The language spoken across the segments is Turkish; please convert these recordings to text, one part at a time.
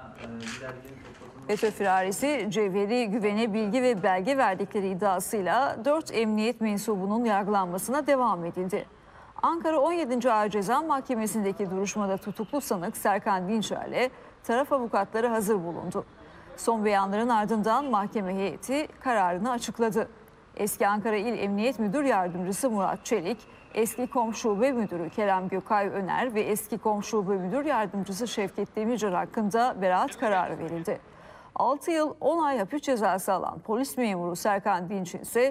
FETÖ firarisi Cevheri Güven'e bilgi ve belge verdikleri iddiasıyla 4 emniyet mensubunun yargılanmasına devam edildi. Ankara 17. Ağır Ceza Mahkemesi'ndeki duruşmada tutuklu sanık Serkan Dinçer'le taraf avukatları hazır bulundu. Son beyanların ardından mahkeme heyeti kararını açıkladı. Eski Ankara İl Emniyet Müdür Yardımcısı Murat Çelik, eski Komşube Müdürü Kerem Gökay Öner ve eski Komşube Müdür Yardımcısı Şevket Demircan hakkında beraat kararı verildi. 6 yıl 10 ay hapis cezası alan polis memuru Serkan Dinç'in ise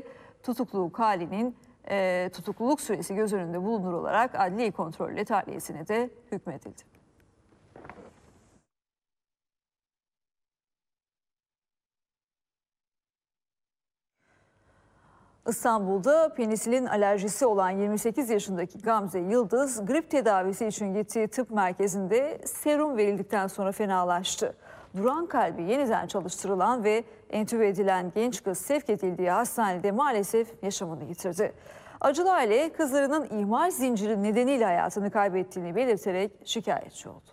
tutukluluk süresi göz önünde bulundurularak adli kontrolle tahliyesine de hükmedildi. İstanbul'da penisilin alerjisi olan 28 yaşındaki Gamze Yıldız, grip tedavisi için gittiği tıp merkezinde serum verildikten sonra fenalaştı. Duran kalbi yeniden çalıştırılan ve entübe edilen genç kız sevk edildiği hastanede maalesef yaşamını yitirdi. Acılı aile kızlarının ihmal zinciri nedeniyle hayatını kaybettiğini belirterek şikayetçi oldu.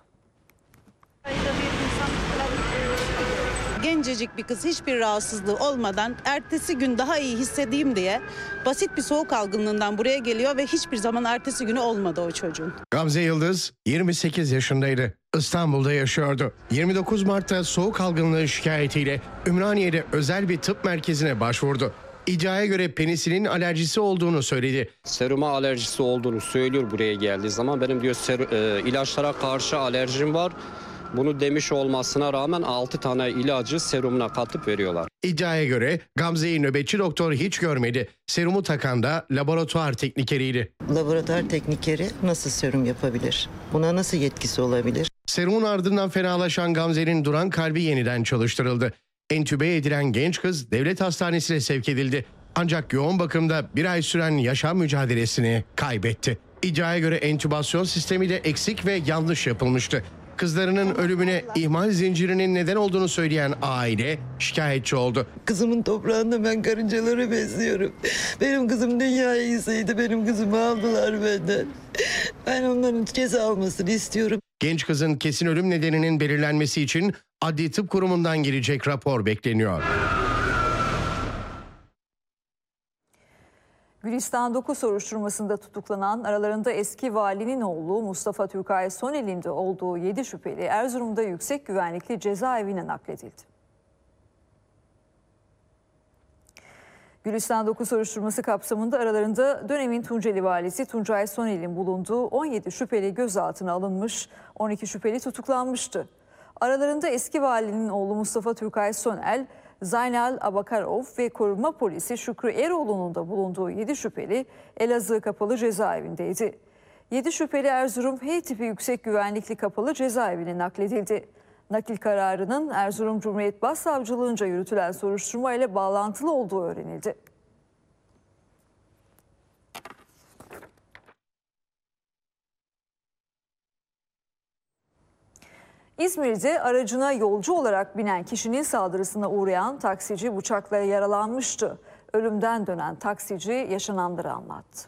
Gencecik bir kız hiçbir rahatsızlığı olmadan ertesi gün daha iyi hissedeyim diye basit bir soğuk algınlığından buraya geliyor ve hiçbir zaman ertesi günü olmadı o çocuğun. Gamze Yıldız 28 yaşındaydı. İstanbul'da yaşıyordu. 29 Mart'ta soğuk algınlığı şikayetiyle Ümraniye'de özel bir tıp merkezine başvurdu. İddiaya göre penisilin alerjisi olduğunu söyledi. Seruma alerjisi olduğunu söylüyor buraya geldiği zaman. Benim diyor ilaçlara karşı alerjim var. Bunu demiş olmasına rağmen 6 tane ilacı serumuna katıp veriyorlar. İddiaya göre Gamze'yi nöbetçi doktor hiç görmedi. Serumu takan da laboratuvar teknikeriydi. Laboratuvar teknikeri nasıl serum yapabilir? Buna nasıl yetkisi olabilir? Serumun ardından fenalaşan Gamze'nin duran kalbi yeniden çalıştırıldı. Entübe edilen genç kız devlet hastanesine sevk edildi. Ancak yoğun bakımda bir ay süren yaşam mücadelesini kaybetti. İddiaya göre entübasyon sistemi de eksik ve yanlış yapılmıştı. Kızlarının ölümüne ihmal zincirinin neden olduğunu söyleyen aile şikayetçi oldu. Kızımın toprağında ben karıncaları besliyorum. Benim kızım dünyaya iyiseydi benim kızımı aldılar benden. Ben onların ceza almasını istiyorum. Genç kızın kesin ölüm nedeninin belirlenmesi için Adli Tıp Kurumu'ndan gelecek rapor bekleniyor. Gülistan 9 soruşturmasında tutuklanan aralarında eski valinin oğlu Mustafa Türkay Sonel'in de olduğu 7 şüpheli Erzurum'da yüksek güvenlikli cezaevine nakledildi. Gülistan 9 soruşturması kapsamında aralarında dönemin Tunceli valisi Tuncay Sonel'in bulunduğu 17 şüpheli gözaltına alınmış, 12 şüpheli tutuklanmıştı. Aralarında eski valinin oğlu Mustafa Türkay Sonel, Zaynal Abakarov ve koruma polisi Şükrü Eroğlu'nun da bulunduğu 7 şüpheli Elazığ Kapalı Cezaevindeydi. 7 şüpheli Erzurum H tipi yüksek güvenlikli kapalı cezaevine nakledildi. Nakil kararının Erzurum Cumhuriyet Başsavcılığınca yürütülen soruşturma ile bağlantılı olduğu öğrenildi. İzmir'de aracına yolcu olarak binen kişinin saldırısına uğrayan taksici bıçakla yaralanmıştı. Ölümden dönen taksici yaşananları anlattı.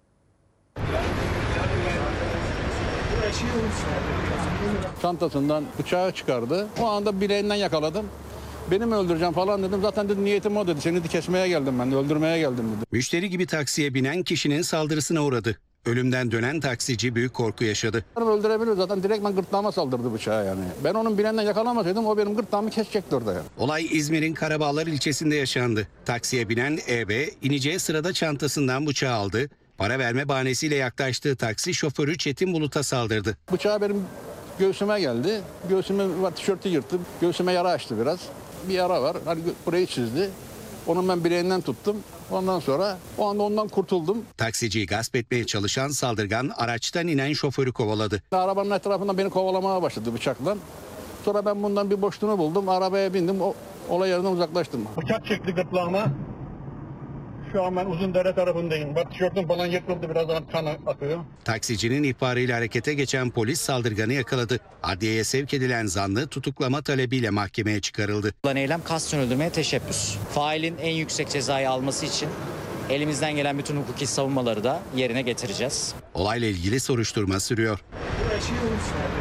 Çantasından bıçağı çıkardı. O anda bileğinden yakaladım. Beni mi öldüreceğim falan dedim. Zaten dedi niyetim o dedi. Seni de kesmeye geldim ben de öldürmeye geldim dedi. Müşteri gibi taksiye binen kişinin saldırısına uğradı. Ölümden dönen taksici büyük korku yaşadı. Öldürebilir zaten direktmen gırtlağıma saldırdı bıçağı yani. Ben onun bileğinden yakalamasaydım o benim gırtlağımı kesecekti orada yani. Olay İzmir'in Karabağlar ilçesinde yaşandı. Taksiye binen EB ineceği sırada çantasından bıçağı aldı. Para verme bahanesiyle yaklaştığı taksi şoförü Çetin Bulut'a saldırdı. Bıçağı benim göğsüme geldi. Göğsüme tişörtü yırttım. Göğsüme yara açtı biraz. Bir yara var. Hani burayı çizdi. Onun ben bileğinden tuttum. Ondan sonra o anda ondan kurtuldum. Taksiciyi gasp etmeye çalışan saldırgan araçtan inen şoförü kovaladı. Arabanın etrafından beni kovalamaya başladı bıçakla. Sonra ben bundan bir boşluğunu buldum. Arabaya bindim. Olay yerinden uzaklaştım. Bıçak çekti gırtlağıma. Şu an ben Uzundere tarafındayım. Bak tişörtüm falan yırtıldı. Birazdan kan akıyor. Taksicinin ihbarıyla harekete geçen polis saldırganı yakaladı. Adliyeye sevk edilen zanlı tutuklama talebiyle mahkemeye çıkarıldı. Eylem kasten öldürmeye teşebbüs. Failin en yüksek cezayı alması için elimizden gelen bütün hukuki savunmaları da yerine getireceğiz. Olayla ilgili soruşturma sürüyor.